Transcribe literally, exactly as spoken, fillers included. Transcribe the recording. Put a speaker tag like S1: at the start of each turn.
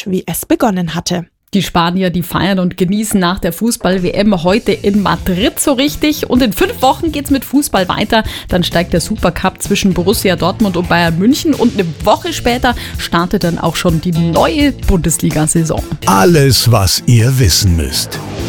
S1: dramatisch, wie es begonnen hatte.
S2: Die Spanier, die feiern und genießen nach der Fußball-W M heute in Madrid so richtig. Und in fünf Wochen geht's mit Fußball weiter. Dann steigt der Supercup zwischen Borussia Dortmund und Bayern München. Und eine Woche später startet dann auch schon die neue Bundesliga-Saison.
S3: Alles, was ihr wissen müsst.